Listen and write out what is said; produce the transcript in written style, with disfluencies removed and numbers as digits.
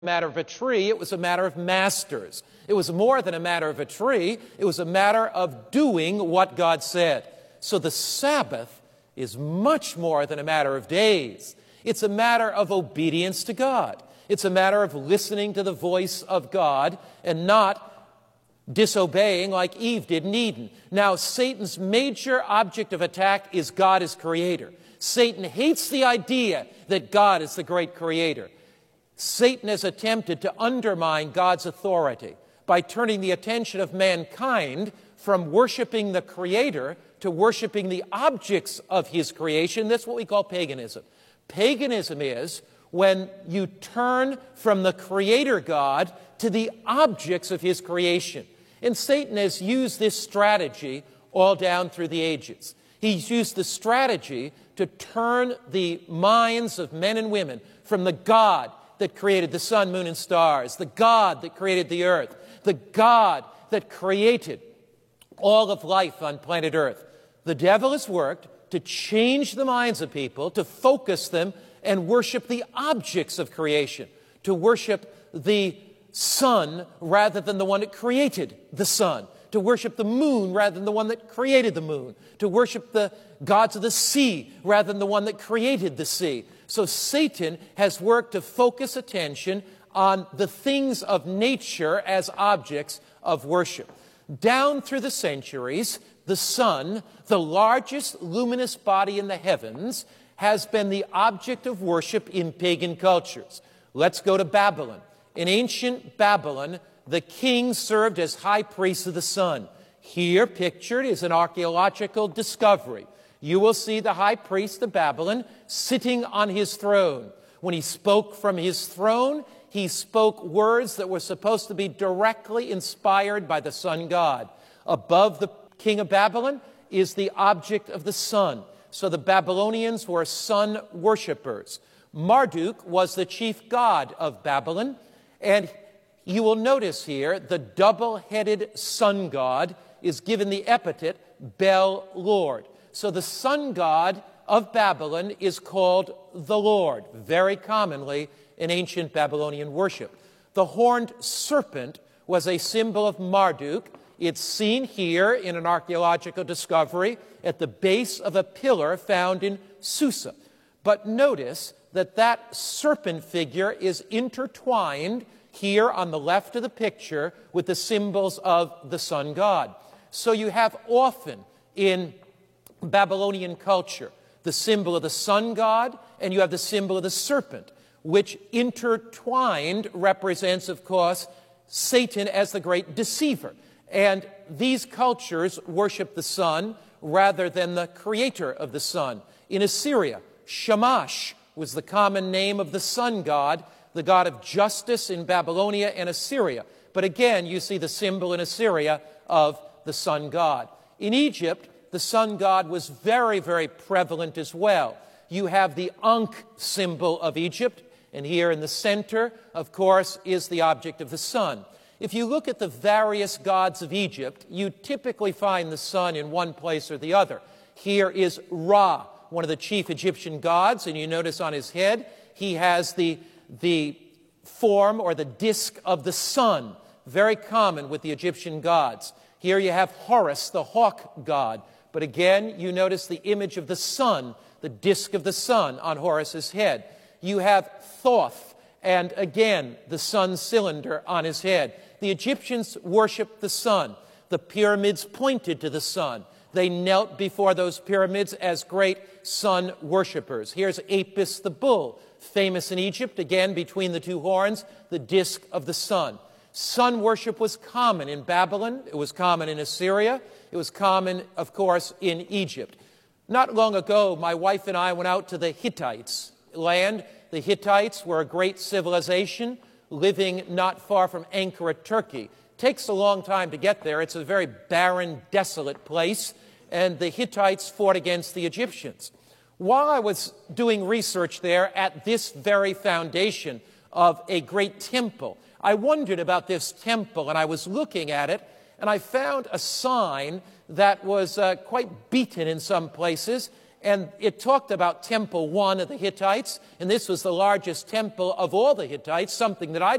matter of a tree, it was a matter of masters. It was more than a matter of a tree, it was a matter of doing what God said. So the Sabbath is much more than a matter of days. It's a matter of obedience to God. It's a matter of listening to the voice of God and not disobeying like Eve did in Eden. Now, Satan's major object of attack is God as creator. Satan hates the idea that God is the great creator. Satan has attempted to undermine God's authority by turning the attention of mankind from worshiping the Creator to worshiping the objects of His creation. That's what we call paganism. Paganism is when you turn from the Creator God to the objects of His creation. And Satan has used this strategy all down through the ages. He's used the strategy to turn the minds of men and women from the God that created the sun, moon, and stars, the God that created the earth, the God that created all of life on planet Earth. The devil has worked to change the minds of people, to focus them and worship the objects of creation, to worship the sun rather than the one that created the sun, to worship the moon rather than the one that created the moon, to worship the gods of the sea rather than the one that created the sea. So Satan has worked to focus attention on the things of nature as objects of worship. Down through the centuries, the sun, the largest luminous body in the heavens, has been the object of worship in pagan cultures. Let's go to Babylon. In ancient Babylon, the king served as high priest of the sun. Here pictured is an archaeological discovery. You will see the high priest of Babylon sitting on his throne. When he spoke from his throne, he spoke words that were supposed to be directly inspired by the sun god. Above the king of Babylon is the object of the sun. So the Babylonians were sun worshippers. Marduk was the chief god of Babylon, and you will notice here the double-headed sun god is given the epithet Bel Lord. So the sun god of Babylon is called the Lord, very commonly in ancient Babylonian worship. The horned serpent was a symbol of Marduk. It's seen here in an archaeological discovery at the base of a pillar found in Susa. But notice that that serpent figure is intertwined here on the left of the picture with the symbols of the sun god. So you have often in Babylonian culture the symbol of the sun god, and you have the symbol of the serpent, which intertwined represents, of course, Satan as the great deceiver. And these cultures worship the sun rather than the creator of the sun. In Assyria, Shamash was the common name of the sun god, the god of justice in Babylonia and Assyria. But again, you see the symbol in Assyria of the sun god. In Egypt, the sun god was very, very prevalent as well. You have the Ankh symbol of Egypt, and here in the center, of course, is the object of the sun. If you look at the various gods of Egypt, you typically find the sun in one place or the other. Here is Ra, one of the chief Egyptian gods, and you notice on his head, he has the form or the disk of the sun, very common with the Egyptian gods. Here you have Horus, the hawk god. But again, you notice the image of the sun, the disk of the sun on Horus's head. You have Thoth, and again, the sun cylinder on his head. The Egyptians worshiped the sun. The pyramids pointed to the sun. They knelt before those pyramids as great sun worshippers. Here's Apis the bull, famous in Egypt, again between the two horns, the disk of the sun. Sun worship was common in Babylon. It was common in Assyria. It was common, of course, in Egypt. Not long ago, my wife and I went out to the Hittites land. The Hittites were a great civilization living not far from Ankara, Turkey. It takes a long time to get there. It's a very barren, desolate place, and the Hittites fought against the Egyptians. While I was doing research there at this very foundation of a great temple, I wondered about this temple, and I was looking at it, and I found a sign that was quite beaten in some places, And it talked about Temple 1 of the Hittites, and this was the largest temple of all the Hittites, something that I